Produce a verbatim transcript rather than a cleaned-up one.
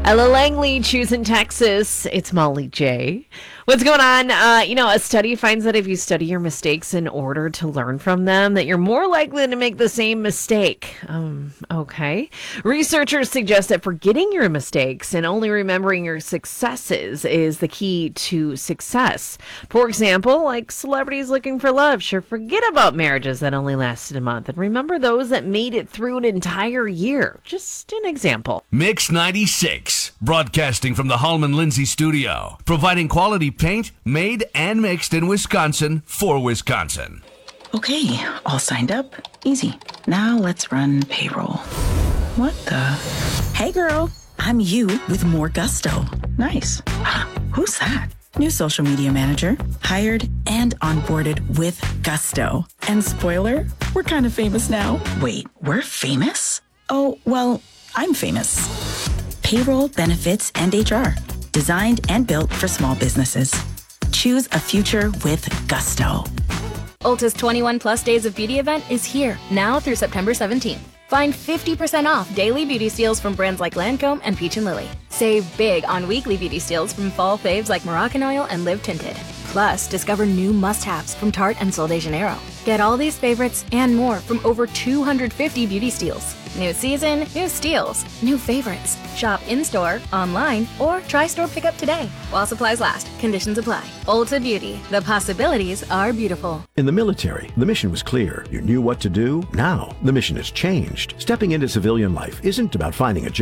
Ella Langley, choosing Texas. It's Molly J. What's going on? Uh, you know, a study finds that if you study your mistakes in order to learn from them, that you're more likely to make the same mistake. Um, okay. Researchers suggest that forgetting your mistakes and only remembering your successes is the key to success. For example, like celebrities looking for love, sure, forget about marriages that only lasted a month and remember those that made it through an entire year. Just an example. Mix ninety-six, broadcasting from the Hallman Lindsay studio, providing quality paint made and mixed in Wisconsin for Wisconsin. Okay, all signed up. Easy. Now let's run payroll. What the? Hey girl, I'm you with more gusto. Nice. Who's that? New social media manager, hired and onboarded with gusto. And spoiler, we're kind of famous now. Wait, we're famous? Oh, well, I'm famous. Payroll, benefits, and H R. Designed and built for small businesses. Choose a future with gusto. Ulta's twenty-one plus days of beauty event is here now through September seventeenth. Find fifty percent off daily beauty steals from brands like Lancome and Peach and Lily. Save big on weekly beauty steals from fall faves like Moroccan Oil and Live Tinted. Plus, discover new must-haves from Tarte and Sol de Janeiro. Get all these favorites and more from over two hundred fifty beauty steals. New season, new steals, new favorites. Shop in-store, online, or try store pickup today. While supplies last, conditions apply. Ulta Beauty, the possibilities are beautiful. In the military, the mission was clear. You knew what to do. Now, the mission has changed. Stepping into civilian life isn't about finding a job.